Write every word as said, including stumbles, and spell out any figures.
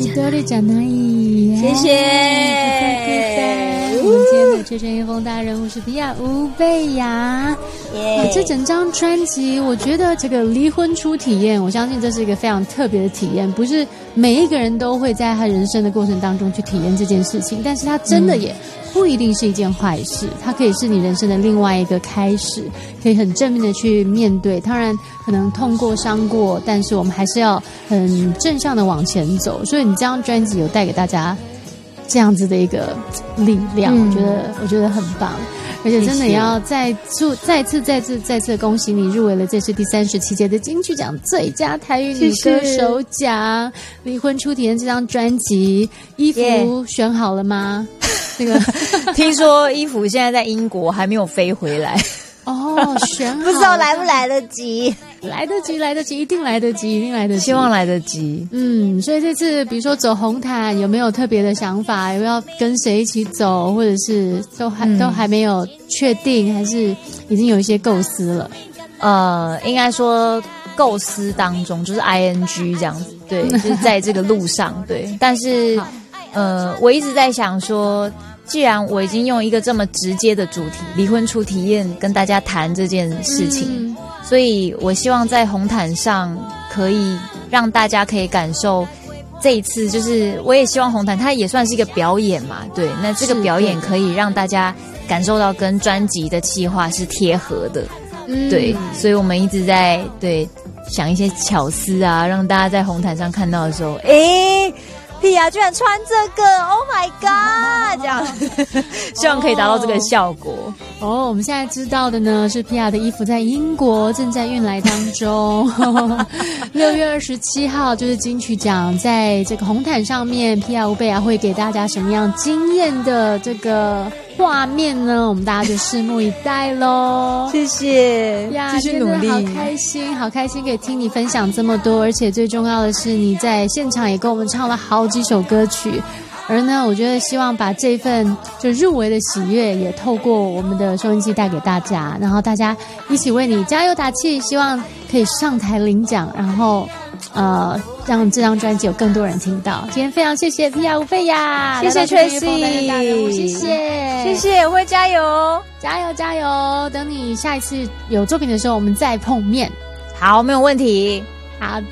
多利加奈， 谢谢。 我们今天的吹吹乐风大人物是皮亚乌贝雅。Yeah. 这整张专辑，我觉得这个离婚初体验，我相信这是一个非常特别的体验，不是每一个人都会在他人生的过程当中去体验这件事情，但是他真的也不一定是一件坏事，它可以是你人生的另外一个开始，可以很正面的去面对。当然可能痛过伤过，但是我们还是要很正向的往前走。所以你这张专辑有带给大家这样子的一个力量，嗯、我觉得我觉得很棒，而且真的也要再祝再次再次再次恭喜你入围了这次第三十七届的金曲奖最佳台语女歌手奖。离婚初体验这张专辑，衣服选好了吗？这个听说衣服现在在英国还没有飞回来。 哦，选好不知道来不来得及。 来得及来得及一定来得及一定来得及， 希望来得及。 嗯，所以这次比如说走红毯有没有特别的想法，有没有要跟谁一起走，或者是都还、嗯、都还没有确定，还是已经有一些构思了？ 呃，应该说构思当中就是 I N G 这样子，对，就是在这个路上。对，但是呃我一直在想说，既然我已经用一个这么直接的主题离婚初体验跟大家谈这件事情、嗯、所以我希望在红毯上可以让大家可以感受这一次，就是我也希望红毯它也算是一个表演嘛，对，那这个表演可以让大家感受到跟专辑的企划是贴合的、嗯、对，所以我们一直在对想一些巧思啊，让大家在红毯上看到的时候，诶皮亚居然穿这个 ，Oh my god！ 这样，希望可以达到这个效果。 哦，我们现在知道的呢是皮亚的衣服在英国正在运来当中。六月二十七号就是金曲奖，在这个红毯上面，皮亚乌贝亚会给大家什么样惊艳的这个画面呢？我们大家就拭目以待咯。 谢谢， 呀， 继续努力， 好开心，好开心可以听你分享这么多，而且最重要的是你在现场也跟我们唱了好几首歌曲。而呢，我觉得希望把这份就入围的喜悦也透过我们的收音机带给大家，然后大家一起为你加油打气，希望可以上台领奖，然后呃让这张专辑有更多人听到。今天非常谢谢皮亚乌贝亚， 谢谢 Tracy， 谢谢谢谢，我会加油加油加油，等你下一次有作品的时候我们再碰面。 好，没有问题。 好的。